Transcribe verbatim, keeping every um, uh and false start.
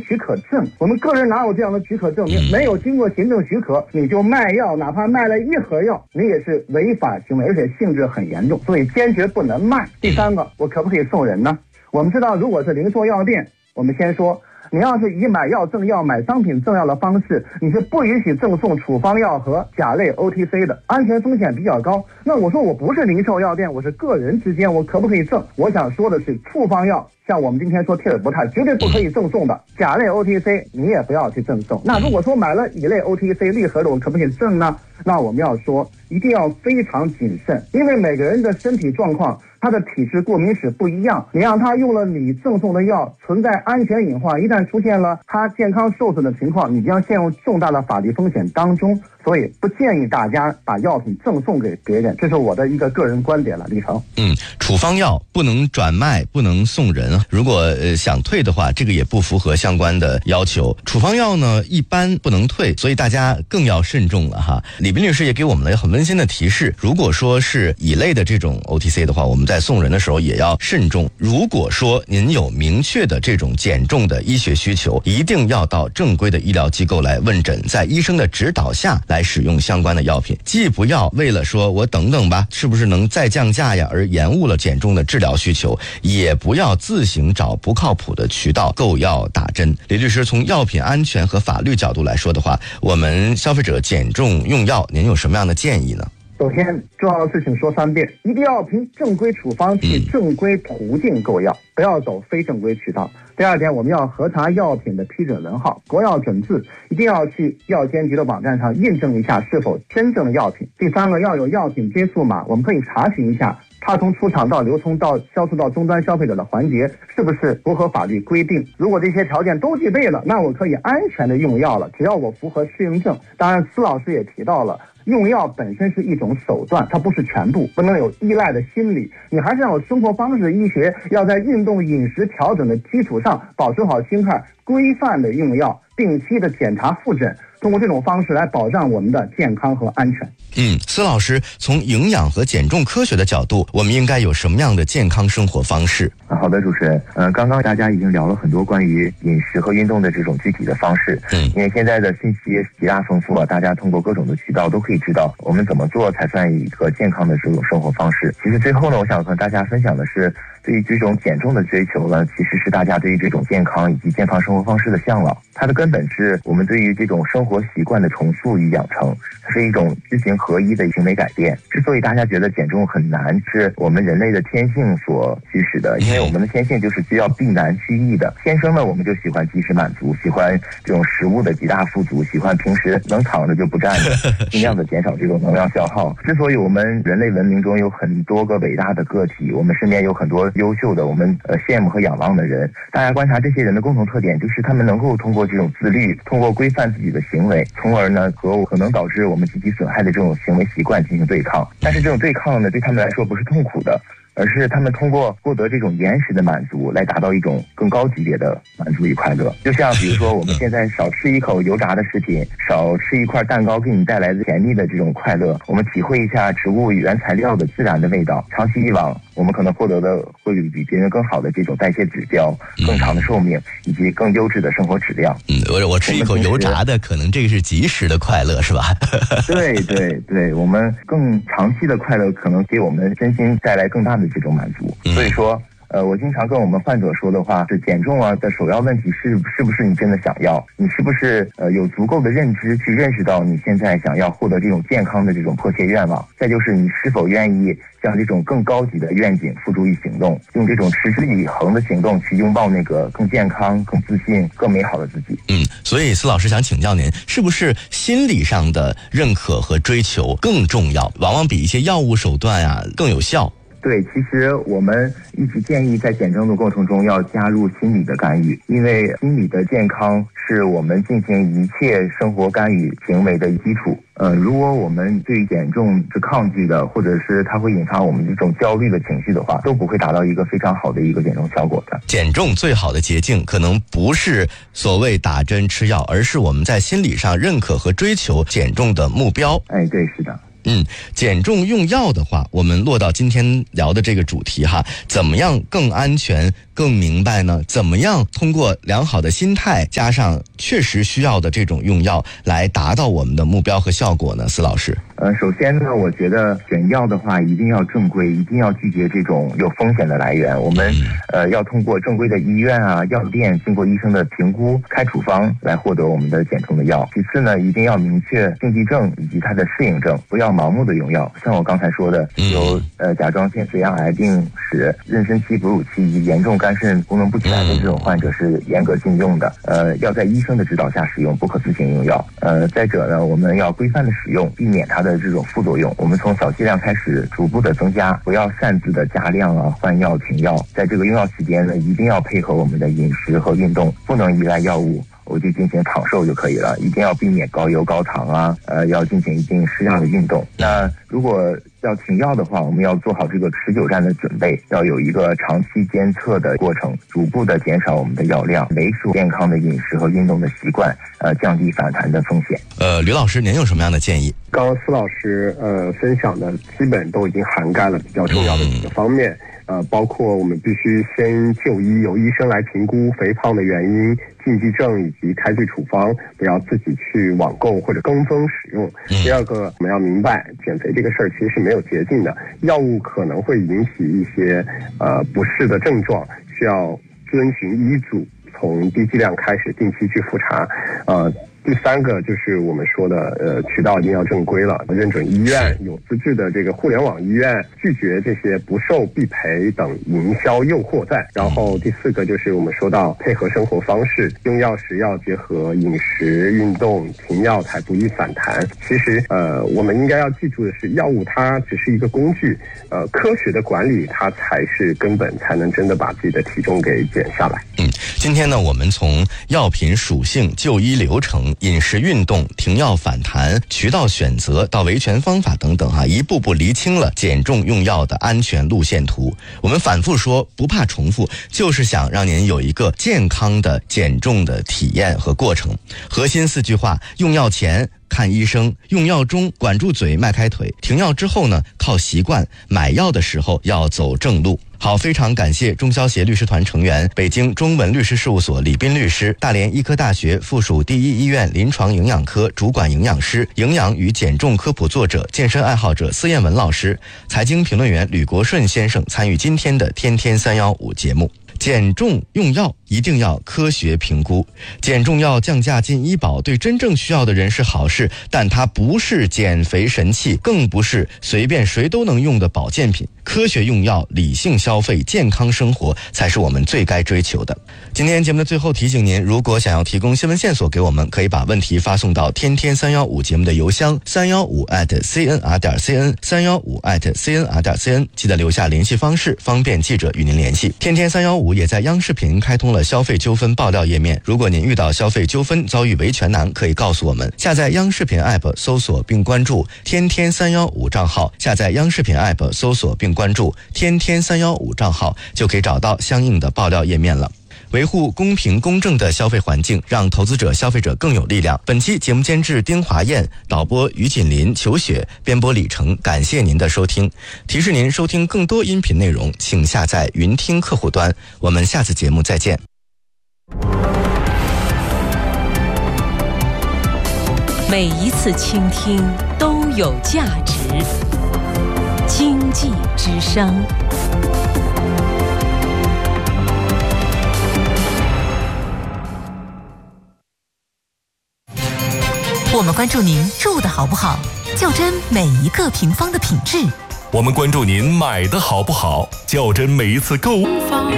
许可证，我们个人哪有这样的许可证？没有经过行政许可，你就卖药，哪怕卖了一盒药，你也是违法行为，而且性质很严重，所以坚决不能卖。第三个，我可不可以送人呢？我们知道，如果是零售药店，我们先说，你要是以买药赠药、买商品赠药的方式，你是不允许赠送处方药和甲类 O T C 的，安全风险比较高。那我说我不是零售药店，我是个人之间，我可不可以赠？我想说的是，处方药像我们今天说贴尔博泰绝对不可以赠送的，甲类 O T C 你也不要去赠送。那如果说买了乙类 O T C 利盒的，我可不可以赠呢？那我们要说一定要非常谨慎，因为每个人的身体状况，他的体质过敏史不一样，你让他用了你赠送的药，存在安全隐患，一旦出现了他健康受损的情况，你将陷入重大的法律风险当中。所以不建议大家把药品赠送给别人，这是我的一个个人观点了。李成， 嗯，处方药不能转卖，不能送人。如果呃想退的话，这个也不符合相关的要求。处方药呢，一般不能退，所以大家更要慎重了哈。李斌律师也给我们了很温馨的提示，如果说是乙类的这种 O T C 的话，我们在送人的时候也要慎重。如果说您有明确的这种减重的医学需求，一定要到正规的医疗机构来问诊，在医生的指导下来使用相关的药品，既不要为了说我等等吧，是不是能再降价呀而延误了减重的治疗需求，也不要自行找不靠谱的渠道购药打针。李律师，从药品安全和法律角度来说的话，我们消费者减重用药，您有什么样的建议呢？ 首先，重要的事情说三遍，一定要凭正规处方去正规途径购药，不要走非正规渠道。第二点，我们要核查药品的批准文号、国药准字，一定要去药监局的网站上验证一下是否真正的药品。第三个，要有药品追溯码，我们可以查询一下它从出厂到流通到销售到终端消费者的环节是不是符合法律规定。如果这些条件都具备了，那我可以安全的用药了，只要我符合适应症。当然，司老师也提到了，用药本身是一种手段，它不是全部，不能有依赖的心理，你还是要有生活方式的医学，要在运动饮食调整的基础上保持好心态，规范的用药，定期的检查复诊，通过这种方式来保障我们的健康和安全。 嗯，司老师，从营养和减重科学的角度，我们应该有什么样的健康生活方式？ 好的，主持人，呃，刚刚大家已经聊了很多关于饮食和运动的这种具体的方式。嗯，因为现在的信息极大丰富啊，大家通过各种的渠道都可以知道我们怎么做才算一个健康的这种生活方式。其实最后呢，我想和大家分享的是，对于这种减重的追求呢，其实是大家对于这种健康以及健康生活方式的向往。它的根本是我们对于这种生活习惯的重塑与养成，它是一种知行合一的行为改变。之所以大家觉得减重很难，是我们人类的天性所驱使的，因为我们的天性就是需要避难趋易的。天生呢，我们就喜欢及时满足，喜欢这种食物的极大富足，喜欢平时能躺着就不站着，尽量的减少这种能量消耗。之所以我们人类文明中有很多个伟大的个体，我们身边有很多优秀的我们呃羡慕和仰望的人，大家观察这些人的共同特点，就是他们能够通过这种自律，通过规范自己的行为，从而呢和可能导致我们集体损害的这种行为习惯进行对抗。但是这种对抗呢，对他们来说不是痛苦的，而是他们通过获得这种原始的满足，来达到一种更高级别的满足与快乐。就像比如说我们现在少吃一口油炸的食品，少吃一块蛋糕给你带来的甜蜜的这种快乐，我们体会一下植物原材料的自然的味道，长期以往我们可能获得的会比别人更好的这种代谢指标，更长的寿命，以及更优质的生活质量。 嗯，我我吃一口油炸的，可能这个是及时的快乐，是吧？ 对对对，我们更长期的快乐可能给我们身心带来更大的这种满足。所以说呃，我经常跟我们患者说的话是，减重啊的首要问题是是不是你真的想要，你是不是呃有足够的认知去认识到你现在想要获得这种健康的这种迫切愿望，再就是你是否愿意将这种更高级的愿景付诸于行动，用这种持之以恒的行动去拥抱那个更健康、更自信、更美好的自己。 嗯，所以司老师想请教您，是不是心理上的认可和追求更重要，往往比一些药物手段啊更有效？ 对，其实我们一直建议在减重的过程中要加入心理的干预，因为心理的健康是我们进行一切生活干预行为的基础。呃，如果我们对减重是抗拒的，或者是它会引发我们这种焦虑的情绪的话，都不会达到一个非常好的一个减重效果的。 减重最好的捷径可能不是所谓打针吃药，而是我们在心理上认可和追求减重的目标。 哎，对，是的。 嗯，减重用药的话，我们落到今天聊的这个主题哈，怎么样更安全、更明白呢？怎么样通过良好的心态加上确实需要的这种用药，来达到我们的目标和效果呢？司老师， 呃，首先呢，我觉得选药的话，一定要正规，一定要拒绝这种有风险的来源。我们呃要通过正规的医院啊、药店，经过医生的评估、开处方来获得我们的减重的药。其次呢，一定要明确禁忌症以及它的适应症，不要盲目的用药。像我刚才说的，有呃甲状腺髓样癌病史、妊娠期、哺乳期以及严重肝肾功能不全的这种患者是严格禁用的。呃，要在医生的指导下使用，不可自行用药。呃，再者呢，我们要规范的使用，避免它的这种副作用。我们从小剂量开始，逐步的增加，不要擅自的加量啊、换药、停药。在这个用药期间呢，一定要配合我们的饮食和运动，不能依赖药物我就进行长寿就可以了，一定要避免高油高糖啊，呃，要进行一定适量的运动。那如果要停药的话，我们要做好这个持久战的准备，要有一个长期监测的过程，逐步的减少我们的药量，维持健康的饮食和运动的习惯，呃，降低反弹的风险。 呃，吕老师，您有什么样的建议？ 刚刚司老师呃分享的基本都已经涵盖了比较重要的几个方面。呃，包括我们必须先就医，由医生来评估肥胖的原因、禁忌症以及开具处方，不要自己去网购或者跟风使用。第二个，我们要明白，减肥这个事儿其实是没有捷径的，药物可能会引起一些呃不适的症状，需要遵循医嘱，从低剂量开始，定期去复查。呃。第三个就是我们说的，呃，渠道一定要正规了，认准医院、有资质的这个互联网医院，拒绝这些不受必赔等营销诱惑在。然后第四个就是我们说到配合生活方式，用药时要结合饮食、运动，停药才不易反弹。其实，呃，我们应该要记住的是，药物它只是一个工具，呃，科学的管理它才是根本，才能真的把自己的体重给减下来。 嗯，今天呢，我们从药品属性、就医流程、饮食运动、停药反弹、渠道选择到维权方法等等哈，一步步厘清了减重用药的安全路线图。我们反复说，不怕重复，就是想让您有一个健康的减重的体验和过程。核心四句话：用药前看医生，用药中管住嘴迈开腿，停药之后呢靠习惯，买药的时候要走正路。好，非常感谢中消协律师团成员、北京中文律师事务所李斌律师、大连医科大学附属第一医院临床营养科主管营养师、营养与减重科普作者、健身爱好者司彦文老师、财经评论员吕国顺先生参与今天的天天三幺五节目。减重用药一定要科学评估，减重药降价进医保对真正需要的人是好事，但它不是减肥神器，更不是随便谁都能用的保健品。科学用药，理性消费，健康生活才是我们最该追求的。今天节目的最后提醒您，如果想要提供新闻线索给我们，可以把问题发送到天天三幺五节目的邮箱三幺五 at c n r 点 c n 三幺五 at c n r 点 c n， 记得留下联系方式，方便记者与您联系。天天三幺五也在央视频开通了消费纠纷爆料页面，如果您遇到消费纠纷遭遇维权难，可以告诉我们。下载央视频 app 搜索并关注天天三幺五账号，下载央视频 app 搜索并关注天天三幺五账号，就可以找到相应的爆料页面了。维护公平公正的消费环境，让投资者消费者更有力量。本期节目监制丁华燕，导播于锦林、裘雪，编播李成。感谢您的收听。提示您收听更多音频内容，请下载云听客户端。我们下次节目再见。 每一次倾听都有价值。经济之声。我们关注您住的好不好，较真每一个平方的品质。 我们关注您买的好不好，较真每一次购物。